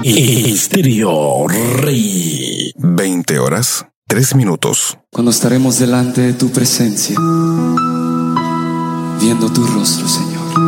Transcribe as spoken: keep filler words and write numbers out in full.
Estéreo Rey. veinte horas, tres minutos. Cuando estaremos delante de tu presencia, viendo tu rostro, Señor.